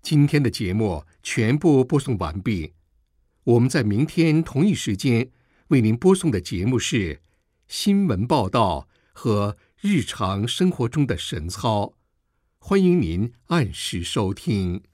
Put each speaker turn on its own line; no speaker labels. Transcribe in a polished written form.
今天的节目全部播送完毕，我们在明天同一时间为您播送的节目是新闻报道和日常生活中的神操，欢迎您按时收听。